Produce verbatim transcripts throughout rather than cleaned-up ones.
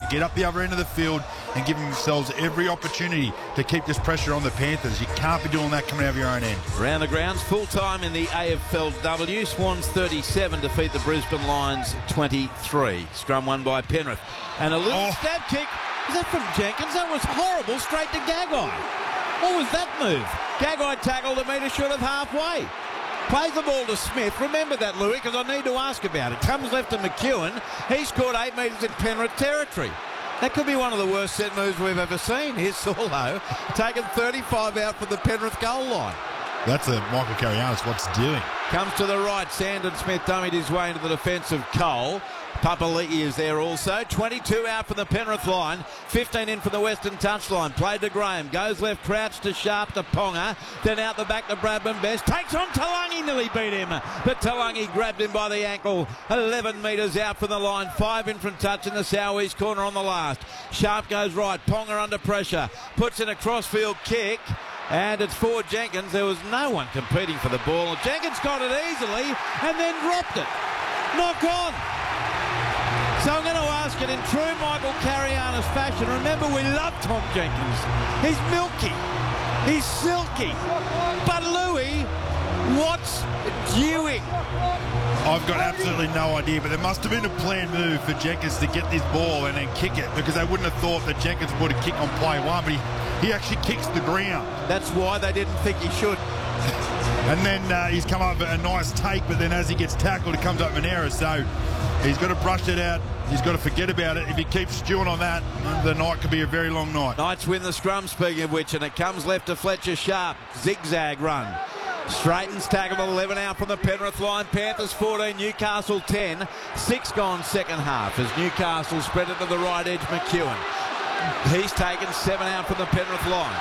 get up the other end of the field and give themselves every opportunity to keep this pressure on the Panthers. You can't be doing that coming out of your own end. Around the grounds, full time in the A F L W. Swans thirty-seven defeat the Brisbane Lions twenty-three. Scrum won by Penrith. And a little Oh. stab kick. Is that from Jenkins? That was horrible, straight to Gagai. What was that move? Gagai tackled a metre short of halfway. Plays the ball to Smith. Remember that, Louis, because I need to ask about it. Comes left to McEwen. He scored eight metres in Penrith territory. That could be one of the worst set moves we've ever seen. Here's Saulo taking thirty-five out from the Penrith goal line. That's a Michael Carianis what's doing. Comes to the right. Sandon Smith dummied his way into the defence of Cole. Papali'i is there also. twenty-two out from the Penrith line. fifteen in from the Western touchline. Played to Graham. Goes left, Crouch to Sharp to Ponga. Then out the back to Bradman Best. Takes on Talangi, nearly beat him. But Talangi grabbed him by the ankle. eleven metres out from the line. Five in from touch in the south-east corner on the last. Sharp goes right. Ponga under pressure. Puts in a crossfield kick. And it's for Jenkins. There was no one competing for the ball. Jenkins got it easily and then dropped it. Knock on. So I'm going to ask it in true Michael Carianis fashion. Remember, we love Tom Jenkins. He's milky. He's silky. But Louis, what's doing? I've got absolutely no idea, but there must have been a planned move for Jenkins to get this ball and then kick it, because they wouldn't have thought that Jenkins would have kicked on play one, but he, he actually kicks the ground. That's why they didn't think he should. And then uh, he's come up with a nice take, but then as he gets tackled, it comes up with an error. So he's got to brush it out. He's got to forget about it. If he keeps stewing on that, the night could be a very long night. Knights win the scrum, speaking of which, and it comes left to Fletcher Sharp. Zigzag run. Straightens tackle eleven out from the Penrith line. Panthers fourteen, Newcastle ten. Six gone second half as Newcastle spread it to the right edge. McEwen. He's taken seven out from the Penrith line.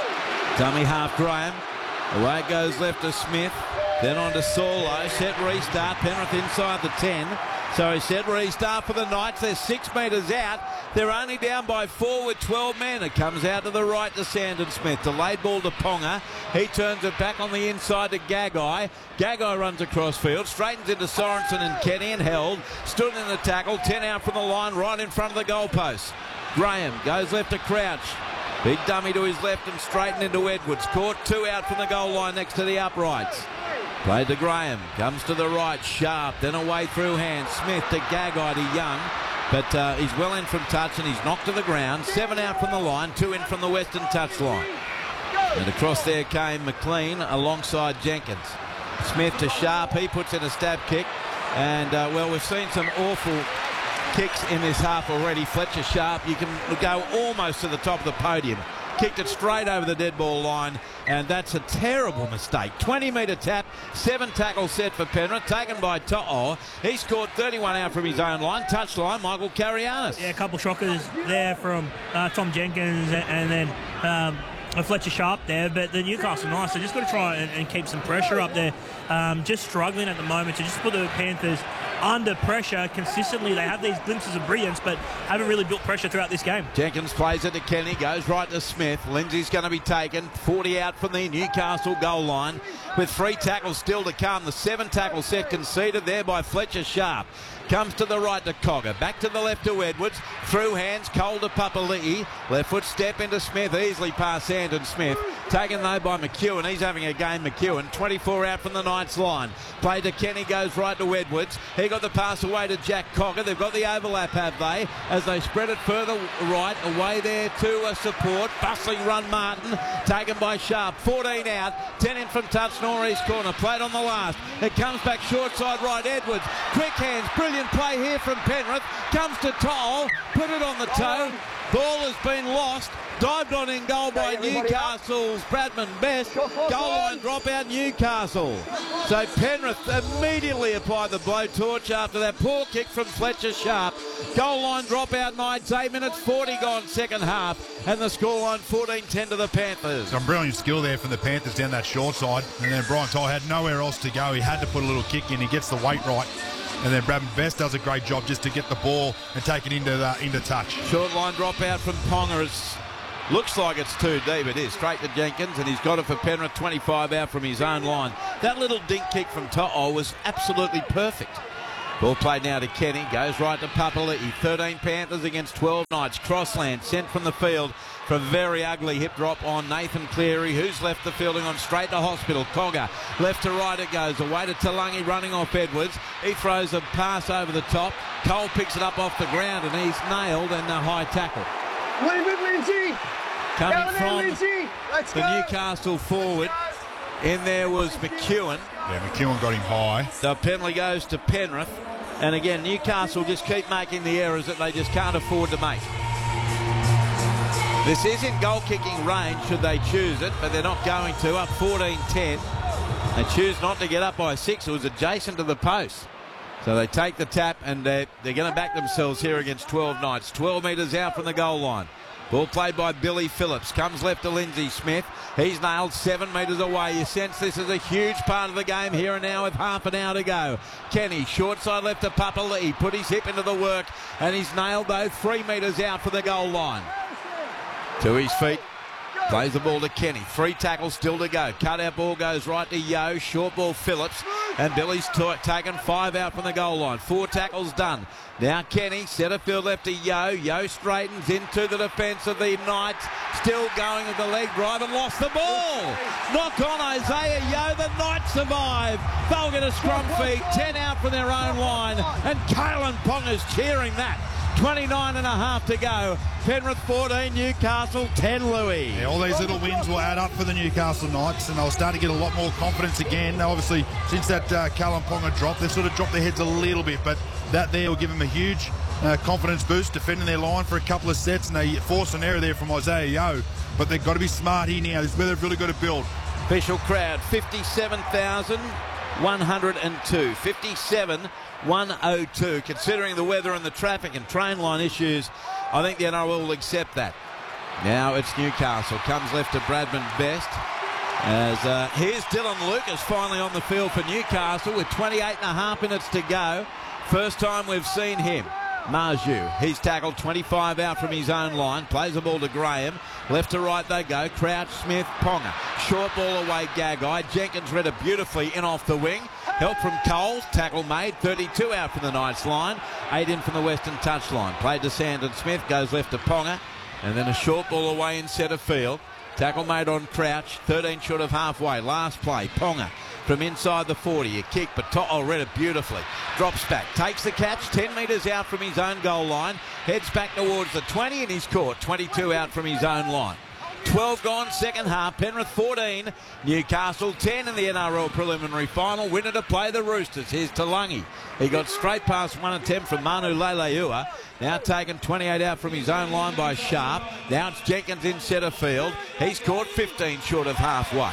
Dummy half Graham. Away it goes left to Smith. Then on to Saulo. Set restart. Penrith inside the ten. So he said restart for the Knights. They're six metres out. They're only down by four with twelve men. It comes out to the right to Sandon Smith. Delayed ball to Ponga. He turns it back on the inside to Gagai. Gagai runs across field. Straightens into Sorensen and Kenny and held. Stood in the tackle. ten out from the line right in front of the goalpost. Graham goes left to Crouch. Big dummy to his left and straightened into Edwards. Caught two out from the goal line next to the uprights. Played to Graham. Comes to the right. Sharp. Then away through hand. Smith to Gagai to Young. But uh, he's well in from touch and he's knocked to the ground. Seven out from the line. Two in from the Western touch line. And across there came McLean alongside Jenkins. Smith to Sharp. He puts in a stab kick. And, uh, well, we've seen some awful kicks in this half already. Fletcher Sharp, you can go almost to the top of the podium. Kicked it straight over the dead ball line, and that's a terrible mistake. twenty metre tap, seven tackles set for Penrith, taken by To'o. He scored thirty-one out from his own line. Touch line, Michael Carianis. Yeah, a couple shockers there from uh, Tom Jenkins and then um, Fletcher Sharp there, but the Newcastle Knights, they just got to try and, and keep some pressure up there. Um, just struggling at the moment to just put the Panthers under pressure consistently. They have these glimpses of brilliance, but haven't really built pressure throughout this game. Jenkins plays it to Kenny, goes right to Smith. Lindsay's going to be taken. forty out from the Newcastle goal line with three tackles still to come. The seven tackle set conceded there by Fletcher Sharp. Comes to the right to Cogger. Back to the left to Edwards. Through hands, Cole to Papali'i. Left foot step into Smith. Easily past Sandon Smith. Taken though by McEwen. He's having a game, McEwen. twenty-four out from the Knights line. Play to Kenny, goes right to Edwards. He got the pass away to Jack Cogger. They've got the overlap, have they? As they spread it further right. Away there to a support. Bustling run Martin. Taken by Sharp. fourteen out. ten in from touch, northeast corner. Played on the last. It comes back short side right. Edwards. Quick hands. Brilliant play here from Penrith. Comes to Toll. Put it on the toe. Ball has been lost. Dived on in goal by Newcastle's Bradman Best. Goal line drop out Newcastle. So Penrith immediately apply the blowtorch after that poor kick from Fletcher Sharp. Goal line drop out Knights. eight minutes forty gone second half. And the scoreline fourteen ten to the Panthers. Some brilliant skill there from the Panthers down that short side. And then Brian Toll had nowhere else to go. He had to put a little kick in. He gets the weight right. And then Bradman Best does a great job just to get the ball and take it into the, into touch. Short line drop out from Ponga. It's, looks like it's too deep. It is. Straight to Jenkins, and he's got it for Penrith. twenty-five out from his own line. That little dink kick from To'o was absolutely perfect. Ball played now to Kenny, goes right to Papali'i. thirteen Panthers against twelve Knights. Crossland sent from the field for a very ugly hip drop on Nathan Cleary, who's left the fielding on straight to Hospital. Cogger, left to right it goes, away to Talangi running off Edwards. He throws a pass over the top. Cole picks it up off the ground and he's nailed and a high tackle. Coming from the Newcastle forward, in there was McEwen. Yeah, McEwen got him high. The penalty goes to Penrith. And again, Newcastle just keep making the errors that they just can't afford to make. This is in goal-kicking range should they choose it, but they're not going to. Up fourteen ten. They choose not to get up by six. It was adjacent to the post. So they take the tap and they're, they're going to back themselves here against twelve Knights. twelve metres out from the goal line. Ball played by Billy Phillips. Comes left to Lindsay Smith. He's nailed seven metres away. You sense this is a huge part of the game here and now with half an hour to go. Kenny, short side left to Papali'i. Put his hip into the work and he's nailed though three metres out for the goal line. To his feet. Plays the ball to Kenny. Three tackles still to go. Cut out ball goes right to Yo. Short ball Phillips. And Billy's t- taken five out from the goal line. Four tackles done. Now Kenny, centre field left to Yo. Yo straightens into the defence of the Knights. Still going with the leg drive and lost the ball. Knock on Isaiah Yo. The Knights survive. They'll get a scrum feed. ten out from their own line. And Kalen Ponga's cheering that. twenty-nine and a half to go. Penrith fourteen, Newcastle ten, Louis. Yeah, all these little wins will add up for the Newcastle Knights and they'll start to get a lot more confidence again. Now, obviously, since that uh, Kalen Ponga drop, they've sort of dropped their heads a little bit, but that there will give them a huge uh, confidence boost, defending their line for a couple of sets, and they force an error there from Isaiah Yo. But they've got to be smart here now. This is where they've really got to build. Official crowd, fifty-seven thousand one hundred two. fifty-seven one oh two. Considering the weather and the traffic and train line issues, I think the N R L will accept that. Now it's Newcastle. Comes left to Bradman Best. As uh, here's Dylan Lucas finally on the field for Newcastle with twenty-eight and a half minutes to go. First time we've seen him. Marju, he's tackled twenty-five out from his own line. Plays the ball to Graham. Left to right they go. Crouch, Smith, Ponga. Short ball away, Gagai. Jenkins read it beautifully in off the wing. Help from Coles. Tackle made. thirty-two out from the Knights line. Eight in from the Western touchline. Played to Sandon Smith. Goes left to Ponga. And then a short ball away in centre field. Tackle made on Crouch. thirteen short of halfway. Last play. Ponga from inside the forty. A kick, but To'o read it beautifully. Drops back. Takes the catch. ten metres out from his own goal line. Heads back towards the twenty and he's caught. twenty-two out from his own line. twelve gone, second half. Penrith fourteen, Newcastle ten in the N R L preliminary final. Winner to play the Roosters. Here's Talangi. He got straight past one attempt from Manu Leilua. Now taken twenty-eight out from his own line by Sharp. Now it's Jenkins in centre field. He's caught fifteen short of halfway.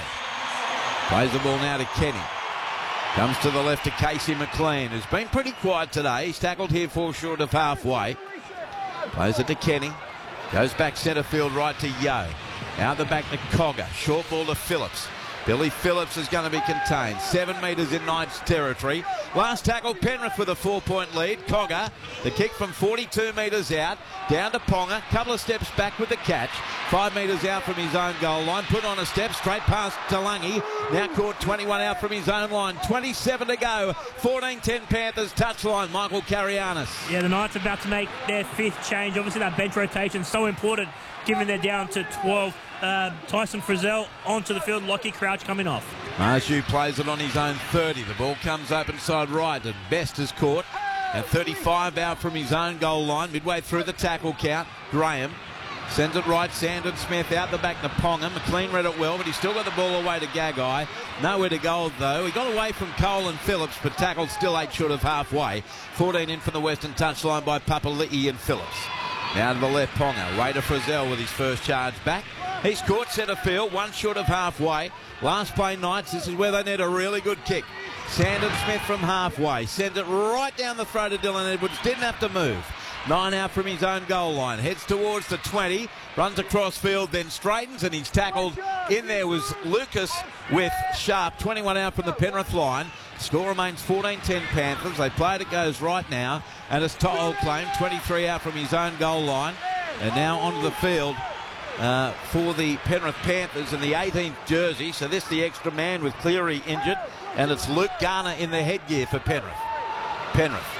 Plays the ball now to Kenny. Comes to the left to Casey McLean, who's been pretty quiet today. He's tackled here four short of halfway. Plays it to Kenny. Goes back centre field right to Yo. Out the back to Cogger. Short ball to Phillips. Billy Phillips is going to be contained. Seven metres in Knights territory. Last tackle, Penrith with a four-point lead. Cogger, the kick from forty-two metres out. Down to Ponga. Couple of steps back with the catch. Five metres out from his own goal line. Put on a step straight past Talangi. Now caught twenty-one out from his own line. twenty-seven to go. fourteen ten Panthers touchline. Michael Carianis. Yeah, the Knights are about to make their fifth change. Obviously, that bench rotation is so important, given they're down to twelve. Uh, Tyson Frizzell onto the field. Lockie Crouch coming off. Marju plays it on his own thirty. The ball comes open side right and Best is caught. And thirty-five out from his own goal line. Midway through the tackle count. Graham sends it right. Sandon Smith out the back to Ponga. McLean read it well, but he's still got the ball away to Gagai. Nowhere to go though. He got away from Cole and Phillips, but tackled still eight short of halfway. fourteen in from the Western touchline by Papali'i and Phillips. Now to the left, Ponga. Way to Frizzell with his first charge back. He's caught centre field, one short of halfway. Last play Knights, this is where they need a really good kick. Sandon Smith from halfway. Sends it right down the throat of Dylan Edwards. Didn't have to move. Nine out from his own goal line. Heads towards the twenty. Runs across field, then straightens, and he's tackled. In there was Lucas with Sharp. twenty-one out from the Penrith line. Score remains fourteen ten Panthers. They played it goes right now. And it's To'o claim. twenty-three out from his own goal line. And now onto the field. Uh, for the Penrith Panthers in the eighteenth jersey. So this the extra man with Cleary injured. And it's Luke Garner in the headgear for Penrith. Penrith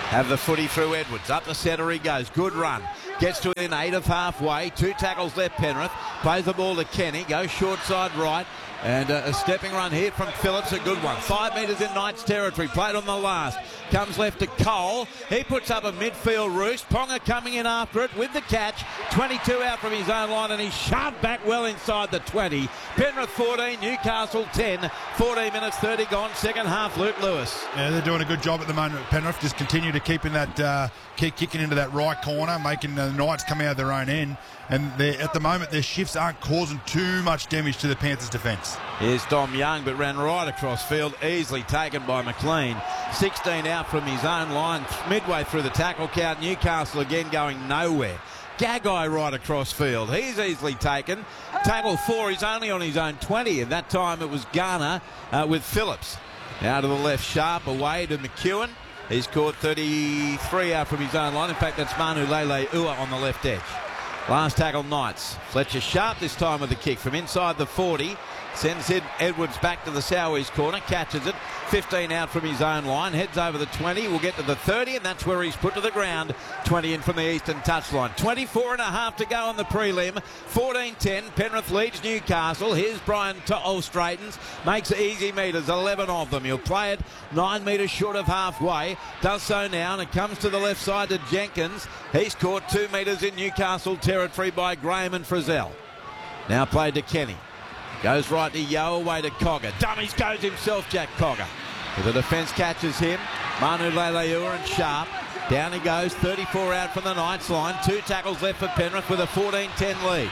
have the footy through Edwards. Up the centre he goes. Good run. Gets to within eight of halfway. Two tackles left Penrith. Plays the ball to Kenny. Goes short side right. And uh, a stepping run here from Phillips, a good one. Five metres in Knights territory, played on the last. Comes left to Cole. He puts up a midfield roost. Ponga coming in after it with the catch. twenty-two out from his own line, and he's shoved back well inside the twenty. Penrith fourteen, Newcastle ten. fourteen minutes, thirty gone, second half, Luke Lewis. Yeah, they're doing a good job at the moment. Penrith just continue to keep in that, uh, keep kicking into that right corner, making the Knights come out of their own end. And at the moment, their shifts aren't causing too much damage to the Panthers' defence. Here's Dom Young, but ran right across field, easily taken by McLean. sixteen out from his own line, midway through the tackle count. Newcastle again going nowhere. Gagai right across field. He's easily taken. Tackle four, he's only on his own twenty, and that time it was Garner uh, with Phillips. Now to the left, Sharp away to McEwen. He's caught thirty-three out from his own line. In fact, that's Manu Lele Ua on the left edge. Last tackle, Knights. Fletcher Sharp this time with the kick from inside the forty. Sends Ed Edwards back to the Sowies corner. Catches it. fifteen out from his own line. Heads over the twenty. We'll get to the thirty, and that's where he's put to the ground. twenty in from the eastern touchline. twenty-four and a half to go on the prelim. fourteen ten. Penrith leads Newcastle. Here's Brian To'o straightens. Makes easy metres. eleven of them. He'll play it nine metres short of halfway. Does so now, and it comes to the left side to Jenkins. He's caught two metres in Newcastle territory by Graham and Frizzell. Now played to Kenny. Goes right to Yo, away to Cogger. Dummies goes himself, Jack Cogger. The defence catches him. Manu Leleua and Sharp. Down he goes, thirty-four out from the Knights line. Two tackles left for Penrith with a fourteen ten lead.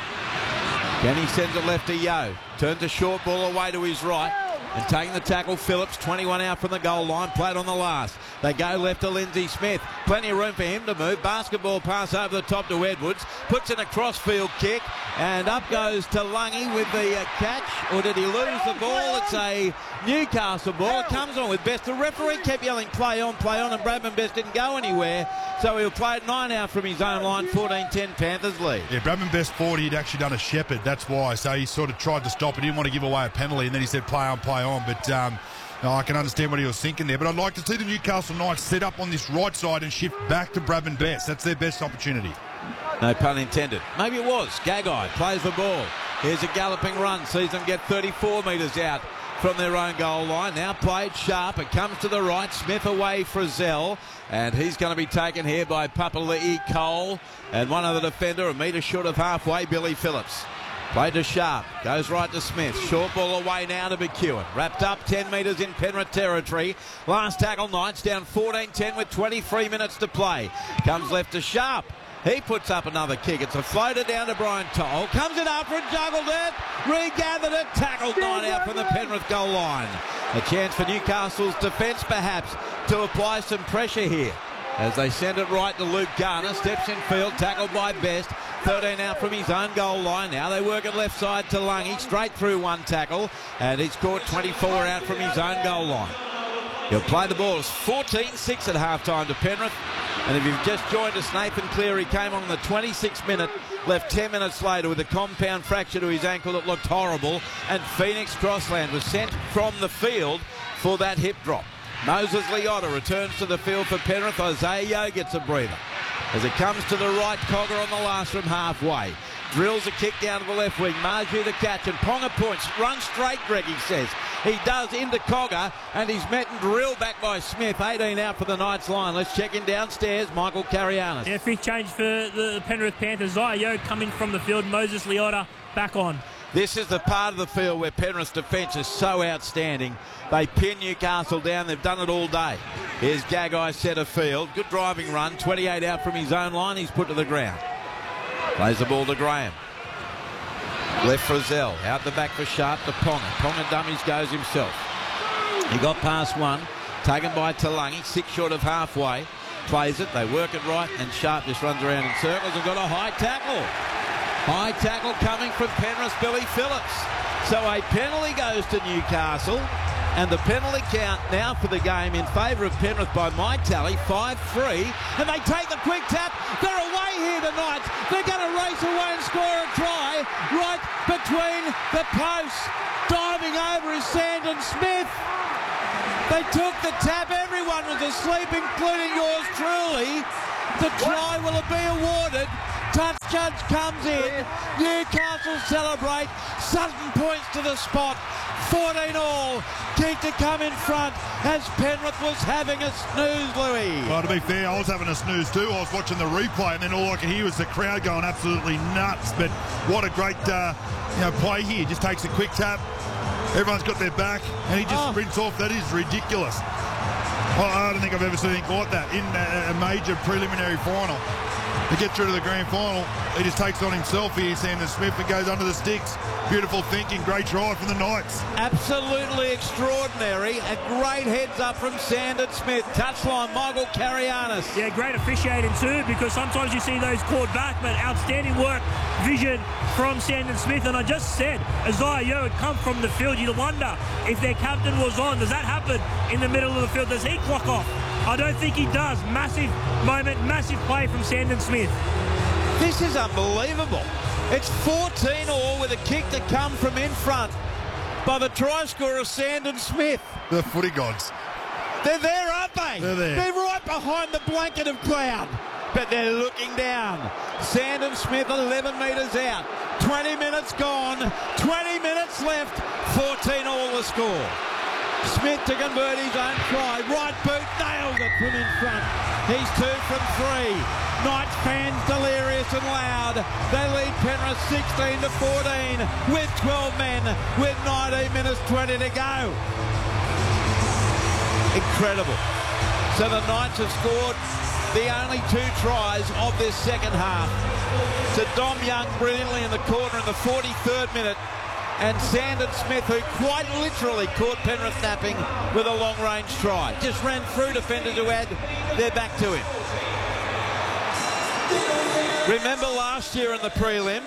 Kenny sends it left to Yo. Turns a short ball away to his right. And taking the tackle, Phillips, twenty-one out from the goal line, played on the last. They go left to Lindsay Smith. Plenty of room for him to move. Basketball pass over the top to Edwards. Puts in a crossfield kick. And up goes to Lungy with the uh, catch. Or did he lose the ball? It's a Newcastle ball. It comes on with Best. The referee kept yelling, play on, play on, and Bradman Best didn't go anywhere. So he'll play it nine out from his own line, fourteen ten Panthers lead. Yeah, Bradman Best thought he'd actually done a shepherd. That's why. So he sort of tried to stop it. He didn't want to give away a penalty. And then he said, play on, play on. But um, no, I can understand what he was thinking there. But I'd like to see the Newcastle Knights set up on this right side and shift back to Bradman Best. That's their best opportunity. No pun intended. Maybe it was. Gagai plays the ball. Here's a galloping run. Sees them get thirty-four metres out from their own goal line. Now played Sharp. It comes to the right. Smith away Frizzell. And he's going to be taken here by Papali'i Cole. And one other defender, a metre short of halfway, Billy Phillips. Played to Sharp. Goes right to Smith. Short ball away now to McEwen. Wrapped up ten metres in Penrith territory. Last tackle, Knights down fourteen ten with twenty-three minutes to play. Comes left to Sharp. He puts up another kick. It's a floater down to Brian To'o. Comes it after it, juggled it, regathered it, tackled nine out from the Penrith goal line. A chance for Newcastle's defence perhaps to apply some pressure here. As they send it right to Luke Garner. Steps in field, tackled by Best. thirteen out from his own goal line. Now they work it left side to Lungy. Straight through one tackle. And he's caught twenty-four out from his own goal line. He'll play the ball. It's fourteen six at half-time to Penrith. And if you've just joined us, Nathan Cleary came on in the twenty-sixth minute, left ten minutes later with a compound fracture to his ankle that looked horrible. And Phoenix Crossland was sent from the field for that hip drop. Moses Leota returns to the field for Penrith. Isaiah Yeo gets a breather. As it comes to the right, Cogger on the last from halfway. Drills a kick down to the left wing. Marju the catch, and Ponga points. Run straight, Greg, he says. He does into Cogger, and he's met and drilled back by Smith. eighteen out for the Knights line. Let's check in downstairs. Michael Carianis. Yeah, fifth change for the Penrith Panthers. Isaiah Yeo coming from the field. Moses Leota back on. This is the part of the field where Penrith's defence is so outstanding. They pin Newcastle down. They've done it all day. Here's Gagai centre field. Good driving run. twenty-eight out from his own line. He's put to the ground. Plays the ball to Graham. Left Frizzell. Out the back for Sharp to Ponga. Ponga dummies goes himself. He got past one. Taken by Talangi. Six short of halfway. Plays it. They work it right. And Sharp just runs around in circles and got a high tackle. High tackle coming from Penrith, Billy Phillips. So a penalty goes to Newcastle. And the penalty count now for the game in favour of Penrith by my tally, five three. And they take the quick tap. They're away here tonight. They're going to race away and score a try right between the posts. Diving over is Sandon Smith. They took the tap. Everyone was asleep, including yours truly. The try will be awarded. Touch judge comes in. Newcastle celebrate. Sutton points to the spot. fourteen all. Keen to come in front as Penrith was having a snooze, Louis. Well, to be fair, I was having a snooze too. I was watching the replay, and then all I could hear was the crowd going absolutely nuts. But what a great uh, you know, play here. Just takes a quick tap. Everyone's got their back, and he just Oh. sprints off. That is ridiculous. Well, I don't think I've ever seen anything like that in a, a major preliminary final. To get through to the grand final, he just takes on himself here, Sandon Smith, and goes under the sticks. Beautiful thinking, great try from the Knights. Absolutely extraordinary. A great heads up from Sandon Smith. Touchline, Michael Carianis. Yeah, great officiating too, because sometimes you see those called back, but outstanding work, vision from Sandon Smith. And I just said, Isaiah Yeo had come from the field. You'd wonder if their captain was on. Does that happen in the middle of the field? Does he clock off? I don't think he does. Massive moment, massive play from Sandon Smith. This is unbelievable. It's fourteen all with a kick to come from in front by the try scorer, Sandon Smith. The footy gods. They're there, aren't they? They're there. They're right behind the blanket of cloud. But they're looking down. Sandon Smith eleven metres out. twenty minutes gone. twenty minutes left. fourteen all the score. Smith to convert his own try. Right boot, nails it from in front. He's two from three. Knights fans delirious and loud. They lead Penrith sixteen to fourteen with twelve men with nineteen minutes twenty to go. Incredible. So the Knights have scored the only two tries of this second half. To Dom Young brilliantly in the corner in the forty-third minute. And Sandon Smith, who quite literally caught Penrith napping with a long-range try. Just ran through defenders who had their back to him. Remember last year in the prelim,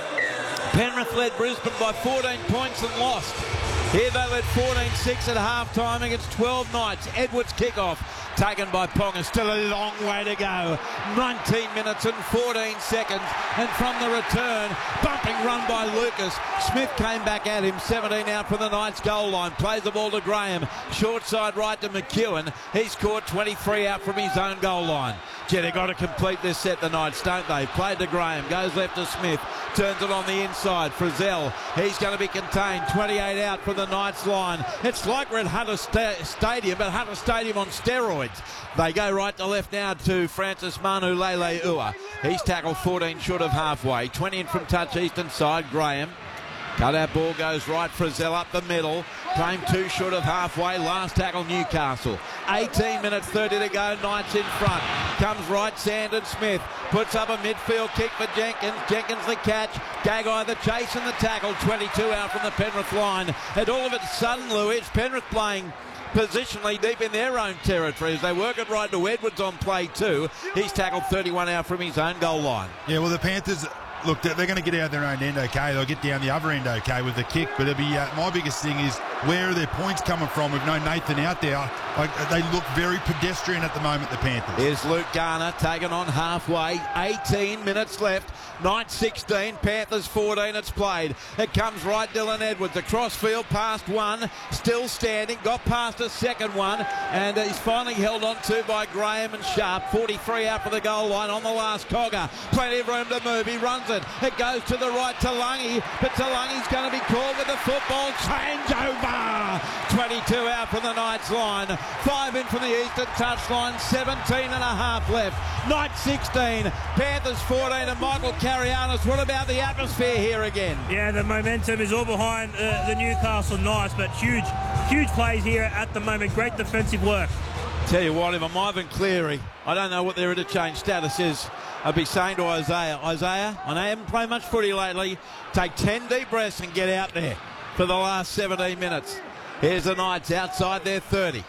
Penrith led Brisbane by fourteen points and lost. Here they led fourteen six at half-time against twelve Knights. Edwards kickoff taken by Ponga. Still a long way to go. nineteen minutes and fourteen seconds. And from the return, bumping run by Lucas. Smith came back at him. seventeen out from the Knights goal line. Plays the ball to Graham. Short side right to McEwen. He scored twenty-three out from his own goal line. Gee, they've got to complete this set, the Knights, don't they? Played to Graham. Goes left to Smith. Turns it on the inside. Frizzell. He's going to be contained. twenty-eight out from the Knights line. It's like we're at Hunter Sta- Stadium, but Hunter Stadium on steroids. They go right to left now to Francis Manu Lele Ua. He's tackled fourteen short of halfway. twenty in from touch eastern side. Graham. Cut out ball goes right. Frizzell up the middle. Claim two short of halfway. Last tackle Newcastle. eighteen minutes thirty to go. Knights in front. Comes right Sandon Smith. Puts up a midfield kick for Jenkins. Jenkins the catch. Gagai the chase and the tackle. twenty-two out from the Penrith line. And all of a sudden, Louis, it's Penrith playing positionally deep in their own territory as they work it right to Edwards on play two. He's tackled thirty-one out from his own goal line. Yeah, well, the Panthers, look, they're going to get out their own end okay. They'll get down the other end okay with the kick. But it'll be uh, my biggest thing is where are their points coming from? We've no Nathan out there. Like, they look very pedestrian at the moment, the Panthers. Here's Luke Garner taken on halfway. eighteen minutes left. Knights sixteen, Panthers fourteen. It's played. It comes right, Dylan Edwards. Across field, past one. Still standing. Got past a second one. And he's finally held on to by Graham and Sharp. forty-three out for the goal line on the last cogger. Plenty of room to move. He runs it. It goes to the right to Lungy. But Lungy's going to be called with the football changeover. twenty-two out from the Knights line. Five in from the eastern touchline. seventeen and a half left. Knights sixteen. Panthers fourteen. And Michael Carianis. What about the atmosphere here again? Yeah, the momentum is all behind uh, the Newcastle Knights, but huge, huge plays here at the moment. Great defensive work. Tell you what, if I'm Ivan Cleary, I don't know what their interchange status is. I'd be saying to Isaiah, Isaiah, I know you haven't played much footy lately. Take ten deep breaths and get out there for the last seventeen minutes. Here's the Knights outside their thirty.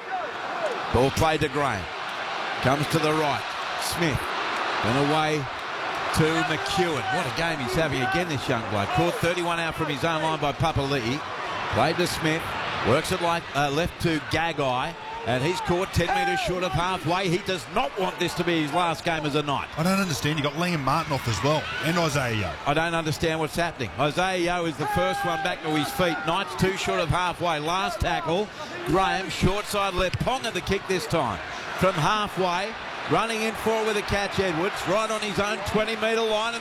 Ball played to Graham. Comes to the right. Smith. And away to McEwen. What a game he's having again, this young bloke. Caught thirty-one out from his own line by Papali'i. Played to Smith. Works it like uh, left to Gagai. And he's caught ten metres short of halfway. He does not want this to be his last game as a Knight. I don't understand. You got Liam Martin off as well, and Isaiah Yeo. I don't understand what's happening. Isaiah Yeo is the first one back to his feet. Knights too short of halfway. Last tackle. Graham, short side left. Ponga the kick this time. From halfway, running in forward with a catch, Edwards. Right on his own twenty metre line. And